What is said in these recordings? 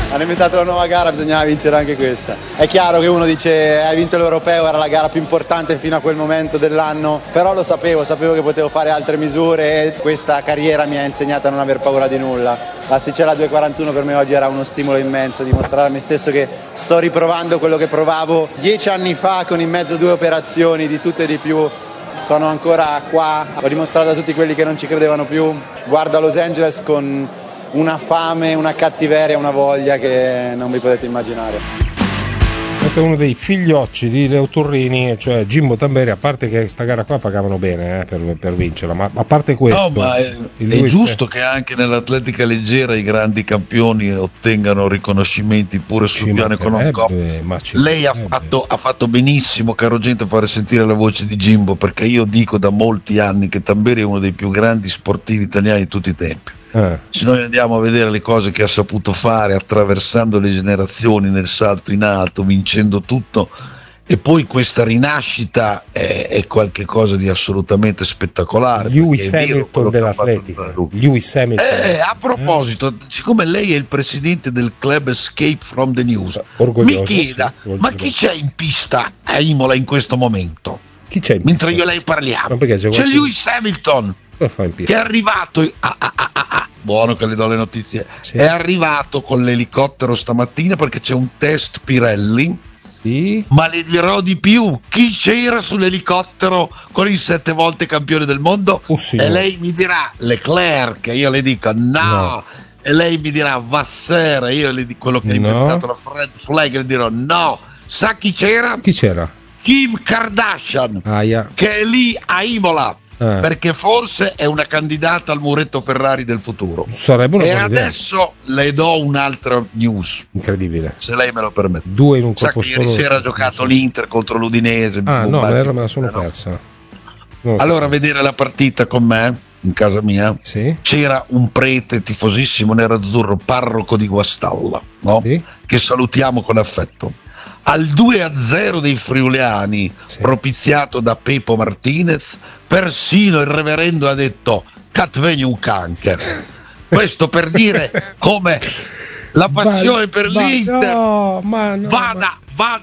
hanno inventato la nuova gara, bisognava vincere anche questa. È chiaro che uno dice hai vinto l'Europeo, era la gara più importante fino a quel momento dell'anno, però lo sapevo che potevo fare altre misure e questa carriera mi ha insegnato a non aver paura di nulla. L'asticella 2:41 per me oggi era uno stimolo immenso, dimostrare a me stesso che sto riprovando quello che provavo 10 anni fa con in mezzo 2 operazioni di tutto e di più. Sono ancora qua, ho dimostrato a tutti quelli che non ci credevano più. Guardo a Los Angeles con una fame, una cattiveria, una voglia che non vi potete immaginare. Questo è uno dei figliocci di Leo Turrini, cioè Jimbo Tamberi, a parte che sta gara qua pagavano bene per vincerla, ma a parte questo... No, ma è giusto che anche nell'atletica leggera i grandi campioni ottengano riconoscimenti pure sul piano economico. Lei ha fatto benissimo, caro gente, a fare sentire la voce di Jimbo, perché io dico da molti anni che Tamberi è uno dei più grandi sportivi italiani di tutti i tempi. Se noi andiamo a vedere le cose che ha saputo fare attraversando le generazioni nel salto in alto, vincendo tutto, e poi questa rinascita è qualcosa di assolutamente spettacolare. Lewis Hamilton dell'atletica. Lewis Hamilton. A proposito, siccome lei è il presidente del club Escape from the News, orgoglioso, mi chieda, ma chi c'è in pista a Imola in questo momento? Chi c'è in pista? Mentre io e lei parliamo, c'è Lewis Hamilton che è arrivato buono che le do le notizie, sì. È arrivato con l'elicottero stamattina perché c'è un test Pirelli, sì. Ma le dirò di più, chi c'era sull'elicottero con il 7 volte campione del mondo? E lei mi dirà Leclerc, io le dico no. E lei mi dirà Vasseur, io le dico quello che ha inventato la Red Flag, le dirò no. Sa chi c'era? Chi c'era? Kim Kardashian, che è lì a Imola. Perché forse è una candidata al muretto Ferrari del futuro. Sarebbe una buona idea. Adesso le do un'altra news incredibile, se lei me lo permette. 2 in un colpo solo. Ieri sera ha giocato l'Inter contro l'Udinese. No, me la sono persa. Allora a vedere la partita con me in casa mia, sì. C'era un prete tifosissimo nerazzurro, parroco di Guastalla, no? Sì. Che salutiamo con affetto. Al 2-0 dei friuliani, sì. Propiziato da Pepo Martinez, persino il reverendo ha detto Catvenium Canker. Questo per dire come la passione per l'Inter vada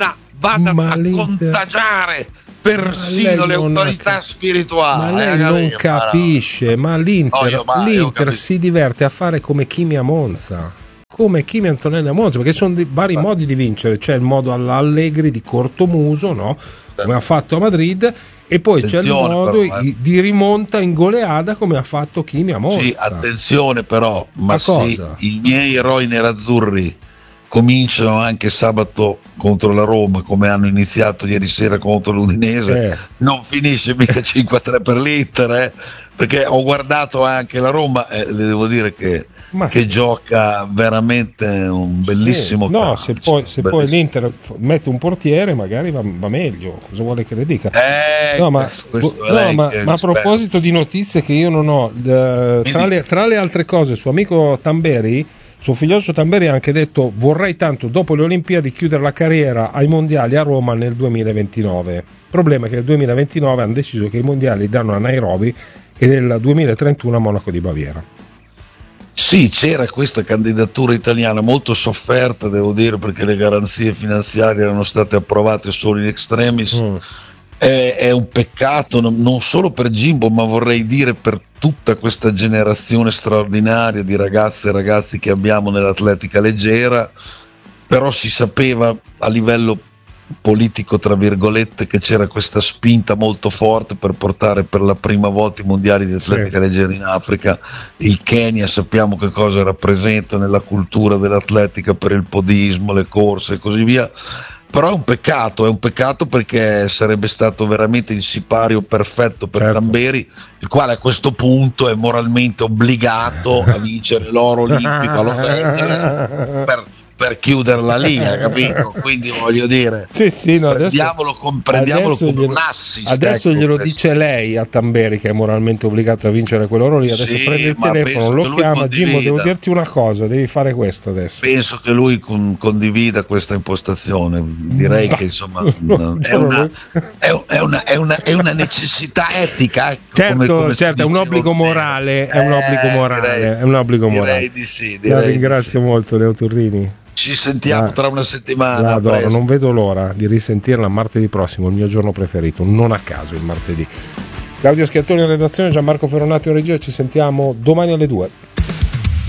a contagiare persino le autorità spirituali. Ma lei non capisce, ma l'Inter si diverte a fare come Kimi a Monza. Come Kimi Antonelli a Monza, perché sono vari modi di vincere. C'è il modo all'Allegri di cortomuso, no? Come ha fatto a Madrid, e poi c'è il modo di rimonta in goleada come ha fatto Kimi a Monza. Sì, attenzione però, ma se i miei eroi nerazzurri cominciano anche sabato contro la Roma come hanno iniziato ieri sera contro l'Udinese, non finisce mica 5-3 per l'Inter, perché ho guardato anche la Roma e le devo dire che gioca veramente un bellissimo calcio. Se poi l'Inter mette un portiere magari va meglio, cosa vuole che le dica? Ma a proposito di notizie che io non ho, tra le altre cose, suo amico Tamberi, suo figlioccio Tamberi ha anche detto vorrei tanto dopo le Olimpiadi chiudere la carriera ai mondiali a Roma nel 2029. Il problema è che nel 2029 hanno deciso che i mondiali danno a Nairobi e nel 2031 a Monaco di Baviera. Sì, c'era questa candidatura italiana molto sofferta, devo dire, perché le garanzie finanziarie erano state approvate solo in extremis. È un peccato non solo per Jimbo, ma vorrei dire per tutta questa generazione straordinaria di ragazze e ragazzi che abbiamo nell'atletica leggera. Però si sapeva a livello politico, tra virgolette, che c'era questa spinta molto forte per portare per la prima volta i mondiali di atletica leggera in Africa. Il Kenya sappiamo che cosa rappresenta nella cultura dell'atletica per il podismo, le corse e così via. Però è un peccato perché sarebbe stato veramente il sipario perfetto per Tamberi, il quale a questo punto è moralmente obbligato a vincere l'oro olimpico a Los Angeles per chiuderla lì, capito? Quindi voglio dire, prendiamolo come un assist. Adesso glielo dice lei a Tamberi che è moralmente obbligato a vincere quell'oro lì. Adesso prende il telefono, lo chiama, Jimbo, devo dirti una cosa, devi fare questo adesso. Penso che lui condivida questa impostazione. Direi che insomma è una necessità etica. Certo, è un obbligo morale. È un obbligo morale. Direi di sì. La ringrazio molto, Leo Turrini. Ci sentiamo tra una settimana. Adoro, non vedo l'ora di risentirla martedì prossimo, il mio giorno preferito, non a caso il martedì. Claudia Schiattoni in redazione, Gianmarco Ferronati in regia, ci sentiamo domani alle 2.